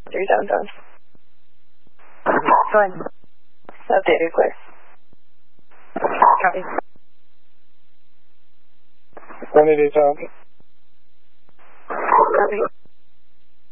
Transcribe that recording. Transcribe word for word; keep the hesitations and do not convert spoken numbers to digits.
three seven seven. Go ahead. Updated, clear. Copy. one eighty-eight Tom. Copy.